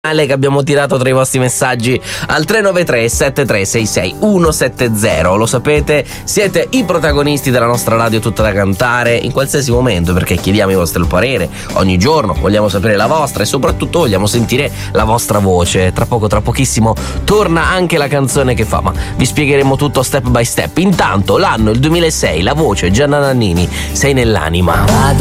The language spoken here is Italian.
che abbiamo tirato tra i vostri messaggi al 393 7366 170. Lo sapete, siete i protagonisti della nostra radio tutta da cantare in qualsiasi momento, perché chiediamo i vostri parere ogni giorno, vogliamo sapere la vostra e soprattutto vogliamo sentire la vostra voce. Tra pochissimo torna anche la canzone che fa, ma vi spiegheremo tutto step by step. Intanto l'anno, il 2006, la voce Gianna Nannini, Sei nell'anima.